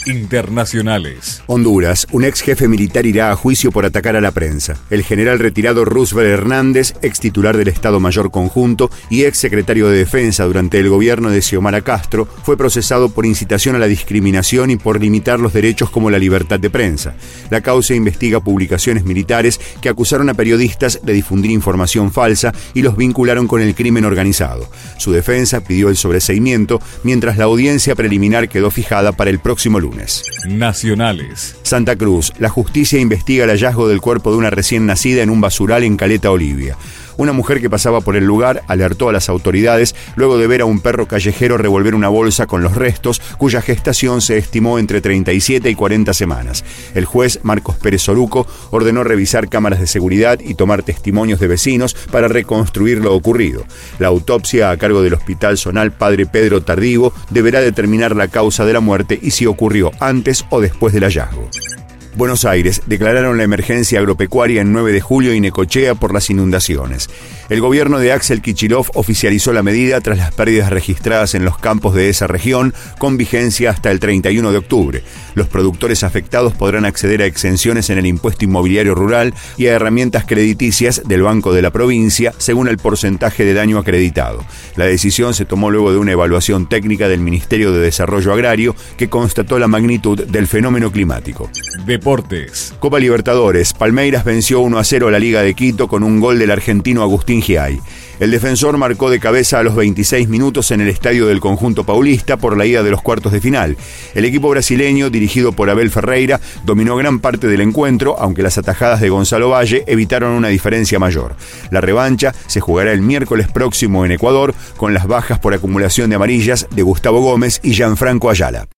Internacionales. Honduras. Un ex jefe militar irá a juicio por atacar a la prensa. El general retirado Roosevelt Hernández, ex titular del Estado Mayor Conjunto y ex secretario de Defensa durante el gobierno de Xiomara Castro, fue procesado por incitación a la discriminación y por limitar los derechos como la libertad de prensa. La causa investiga publicaciones militares que acusaron a periodistas de difundir información falsa y los vincularon con el crimen organizado. Su defensa pidió el sobreseimiento, mientras la audiencia preliminar quedó fijada para el próximo lunes. Nacionales. Santa Cruz. La justicia investiga el hallazgo del cuerpo de una recién nacida en un basural en Caleta Olivia. Una mujer que pasaba por el lugar alertó a las autoridades luego de ver a un perro callejero revolver una bolsa con los restos, cuya gestación se estimó entre 37 y 40 semanas. El juez Marcos Pérez Oruco ordenó revisar cámaras de seguridad y tomar testimonios de vecinos para reconstruir lo ocurrido. La autopsia a cargo del Hospital Zonal Padre Pedro Tardivo deberá determinar la causa de la muerte y si ocurrió antes o después del hallazgo. Buenos Aires. Declararon la emergencia agropecuaria en 9 de julio y Necochea por las inundaciones. El gobierno de Axel Kicillof oficializó la medida tras las pérdidas registradas en los campos de esa región, con vigencia hasta el 31 de octubre. Los productores afectados podrán acceder a exenciones en el impuesto inmobiliario rural y a herramientas crediticias del Banco de la Provincia, según el porcentaje de daño acreditado. La decisión se tomó luego de una evaluación técnica del Ministerio de Desarrollo Agrario que constató la magnitud del fenómeno climático. Deportes. Copa Libertadores. Palmeiras venció 1-0 a la Liga de Quito con un gol del argentino Agustín Giay. El defensor marcó de cabeza a los 26 minutos en el estadio del conjunto paulista por la ida de los cuartos de final. El equipo brasileño, dirigido por Abel Ferreira, dominó gran parte del encuentro, aunque las atajadas de Gonzalo Valle evitaron una diferencia mayor. La revancha se jugará el miércoles próximo en Ecuador, con las bajas por acumulación de amarillas de Gustavo Gómez y Gianfranco Ayala.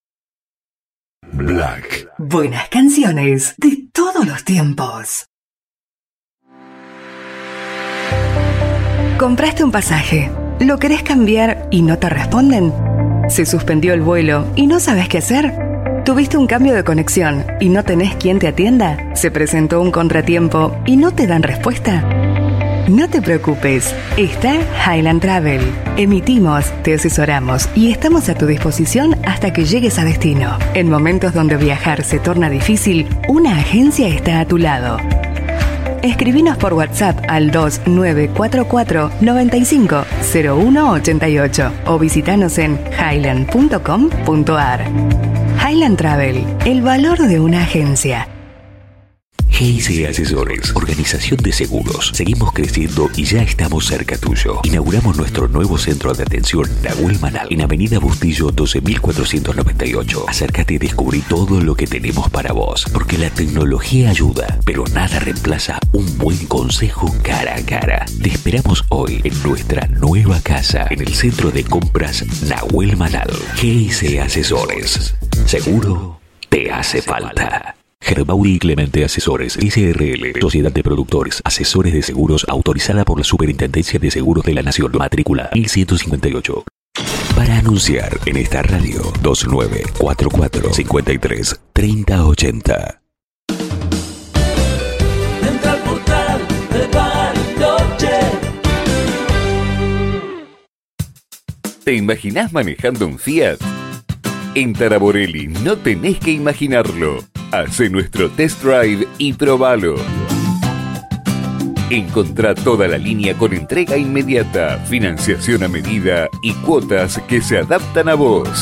Black. Buenas canciones de todos los tiempos. Compraste un pasaje, ¿lo querés cambiar y no te responden? ¿Se suspendió el vuelo y no sabes qué hacer? ¿Tuviste un cambio de conexión y no tenés quien te atienda? ¿Se presentó un contratiempo y no te dan respuesta? No te preocupes, está Highland Travel. Emitimos, te asesoramos y estamos a tu disposición hasta que llegues a destino. En momentos donde viajar se torna difícil, una agencia está a tu lado. Escribinos por WhatsApp al 2944 95 0188 o visitanos en highland.com.ar. Highland Travel, el valor de una agencia. GIC Asesores, organización de seguros. Seguimos creciendo y ya estamos cerca tuyo. Inauguramos nuestro nuevo centro de atención Nahuel Manal en Avenida Bustillo 12.498. Acércate y descubrí todo lo que tenemos para vos, porque la tecnología ayuda, pero nada reemplaza un buen consejo cara a cara. Te esperamos hoy en nuestra nueva casa en el centro de compras Nahuel Manal. GIC Asesores. Seguro te hace falta. Germauri y Clemente Asesores, SRL, Sociedad de Productores, Asesores de Seguros, autorizada por la Superintendencia de Seguros de la Nación, matrícula 1158. Para anunciar en esta radio, 2944 53 3080. Entra al portal de Bariloche. ¿Te imaginás manejando un Fiat? En Taraborelli no tenés que imaginarlo. Hacé nuestro test drive y probalo. Encontrá toda la línea con entrega inmediata, financiación a medida y cuotas que se adaptan a vos.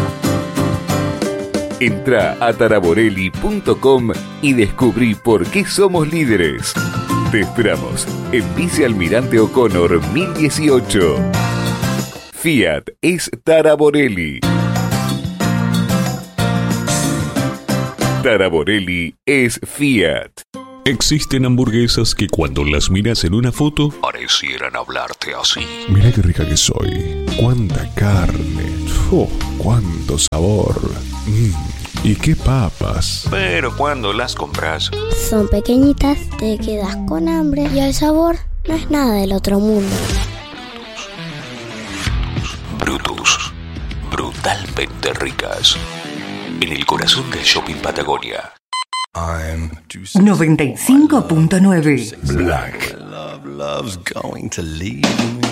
Entrá a taraborelli.com y descubrí por qué somos líderes. Te esperamos en Vice Almirante O'Connor 1018. Fiat es Taraborelli. Taraborelli es Fiat. Existen hamburguesas que cuando las miras en una foto parecieran hablarte así. Mira qué rica que soy. Cuánta carne. Cuánto sabor. Y qué papas. Pero cuando las compras, son pequeñitas, te quedas con hambre y el sabor no es nada del otro mundo. Brutus. Brutalmente ricas. En el corazón del shopping Patagonia. 95.9 Black.